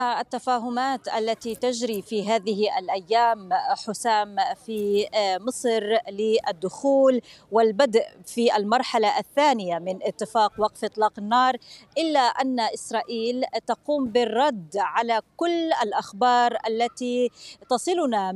التفاهمات التي تجري في هذه الأيام حسام في مصر للدخول والبدء في المرحلة الثانية من اتفاق وقف إطلاق النار، إلا أن إسرائيل تقوم بالرد على كل الأخبار التي تصلنا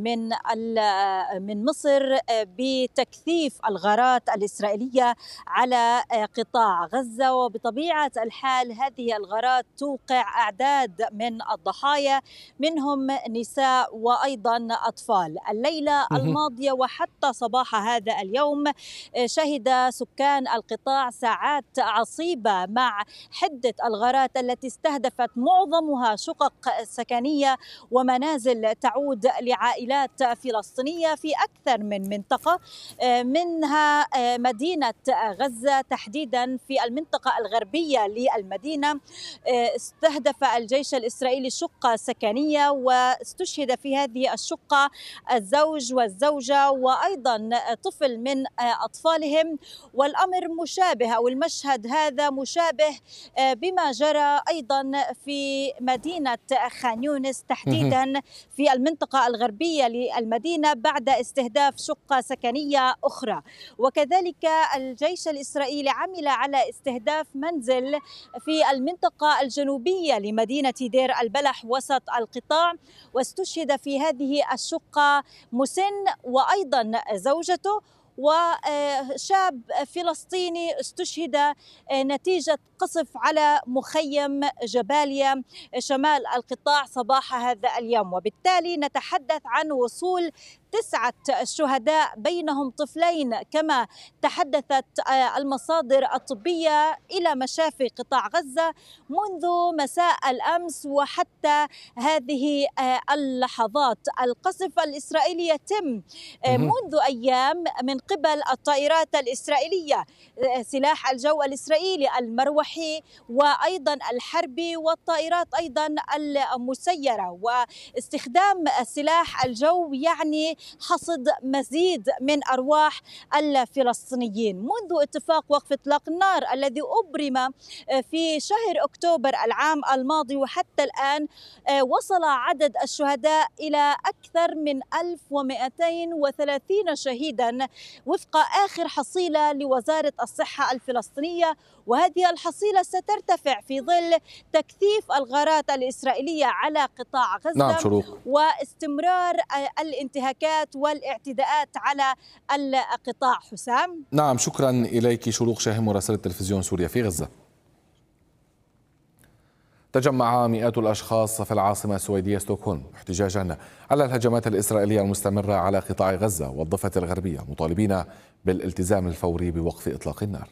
من مصر بتكثيف الغارات الإسرائيلية على قطاع غزة. وبطبيعة الحال هذه الغارات توقع أعداد من الضحايا، منهم نساء وأيضا أطفال. الليلة الماضية وحتى صباح هذا اليوم شهد سكان القطاع ساعات عصيبة مع حدة الغارات التي استهدفت معظمها شقق سكنية ومنازل تعود لعائلات فلسطينية في أكثر من منطقة، منها مدينة غزة تحديدا في المنطقة الغربية للمدينة. استهدف الجيش الإسرائيلي شقة سكنية واستشهد في هذه الشقة الزوج والزوجة وأيضا طفل من أطفالهم. والأمر مشابه أو المشهد هذا مشابه بما جرى أيضا في مدينة خان يونس تحديدا في المنطقة الغربية للمدينة بعد استهداف شقة سكنية أخرى. وكذلك الجيش الإسرائيلي عمل على استهداف منزل في المنطقة الجنوبية لمدينة دير البلح وسط القطاع، واستشهد في هذه الشقة مسن وأيضا زوجته وشاب فلسطيني استشهد نتيجة قصف على مخيم جباليا شمال القطاع صباح هذا اليوم. وبالتالي نتحدث عن وصول 9 شهداء بينهم طفلين كما تحدثت المصادر الطبية إلى مشافي قطاع غزة منذ مساء الأمس وحتى هذه اللحظات. القصف الإسرائيلي يتم منذ أيام من قبل الطائرات الإسرائيلية، سلاح الجو الإسرائيلي المروحي وأيضا الحربي والطائرات أيضا المسيرة. واستخدام سلاح الجو يعني حصد مزيد من أرواح الفلسطينيين. منذ اتفاق وقف إطلاق النار الذي أبرم في شهر أكتوبر العام الماضي وحتى الآن وصل عدد الشهداء إلى أكثر من 1230 شهيدا وفق آخر حصيلة لوزارة الصحة الفلسطينية، وهذه الحصيلة سترتفع في ظل تكثيف الغارات الإسرائيلية على قطاع غزة. نعم شروق. واستمرار الانتهاكات والاعتداءات على القطاع. حسام. نعم شكرا إليك شروق شاهين مراسلة تلفزيون سوريا في غزة. تجمع مئات الأشخاص في العاصمة السويدية ستوكهولم احتجاجا على الهجمات الإسرائيلية المستمرة على قطاع غزة والضفة الغربية، مطالبين بالالتزام الفوري بوقف إطلاق النار.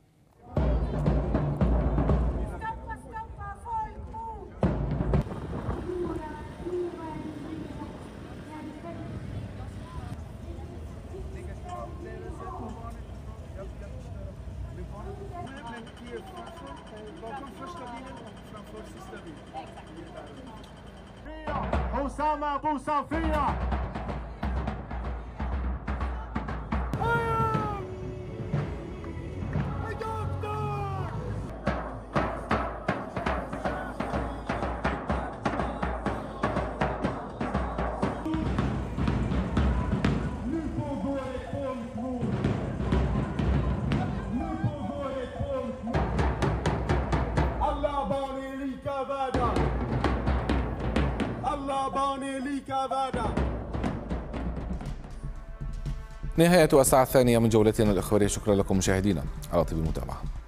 حسام أبو صفية. نهاية الساعة الثانية من جولتنا الإخبارية. شكرا لكم مشاهدينا على طيب المتابعة.